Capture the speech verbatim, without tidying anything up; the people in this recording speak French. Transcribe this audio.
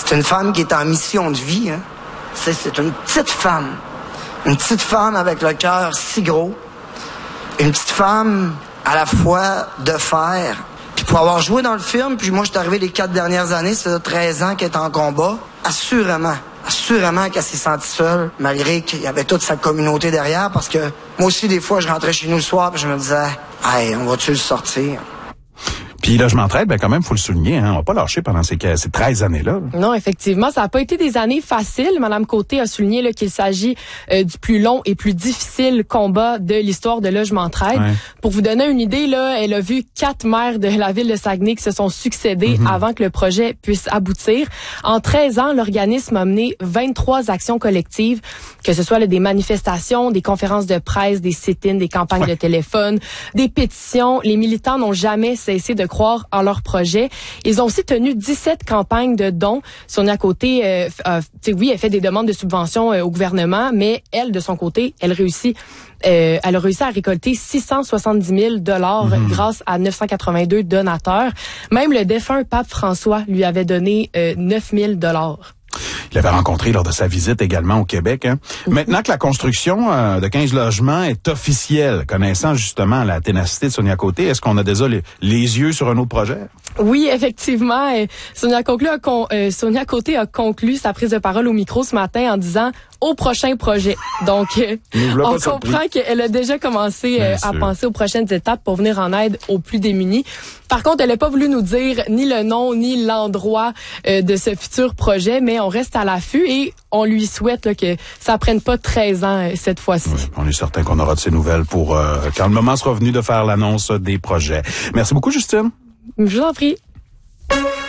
C'est une femme qui est en mission de vie, hein. C'est, c'est une petite femme. Une petite femme avec le cœur si gros. Une petite femme à la fois de fer. Puis pour avoir joué dans le film, puis moi je suis arrivé les quatre dernières années, ça fait treize ans qu'elle est en combat, assurément, assurément qu'elle s'est sentie seule, malgré qu'il y avait toute sa communauté derrière, parce que moi aussi des fois je rentrais chez nous le soir puis je me disais, hey, on va-tu le sortir? Puis là, je m'entraide, ben quand même, faut le souligner, hein, on va pas lâcher pendant ces, ces treize années-là. Là. Non, effectivement, ça n'a pas été des années faciles. Madame Côté a souligné là, qu'il s'agit euh, du plus long et plus difficile combat de l'histoire de Logement Traide. Ouais. Pour vous donner une idée, là, elle a vu quatre maires de la ville de Saguenay qui se sont succédés mm-hmm. avant que le projet puisse aboutir. En treize ans, l'organisme a mené vingt-trois actions collectives, que ce soit là, des manifestations, des conférences de presse, des sit-ins, des campagnes ouais. de téléphone, des pétitions. Les militants n'ont jamais cessé de croire en leur projet. Ils ont aussi tenu dix-sept campagnes de dons. Sonia Côté, euh, euh, oui, elle fait des demandes de subventions euh, au gouvernement, mais elle, de son côté, elle réussit, euh, elle a réussi à récolter six cent soixante-dix mille dollars mmh. grâce à neuf cent quatre-vingt-deux donateurs. Même le défunt pape François lui avait donné euh, neuf mille dollars. Il l'avait rencontré lors de sa visite également au Québec. Hein. Mm-hmm. Maintenant que la construction euh, de quinze logements est officielle, connaissant justement la ténacité de Sonia Côté, est-ce qu'on a déjà les, les yeux sur un autre projet? Oui, effectivement. Euh, Sonia, Côté a con, euh, Sonia Côté a conclu sa prise de parole au micro ce matin en disant au prochain projet. Donc, euh, on comprend qu'elle a déjà commencé euh, à penser aux prochaines étapes pour venir en aide aux plus démunis. Par contre, elle n'a pas voulu nous dire ni le nom ni l'endroit euh, de ce futur projet, mais on reste à l'affût et on lui souhaite là, que ça prenne pas treize ans euh, cette fois-ci. Oui, on est certain qu'on aura de ces nouvelles pour euh, quand le moment sera venu de faire l'annonce des projets. Merci beaucoup, Justine. Je vous en prie.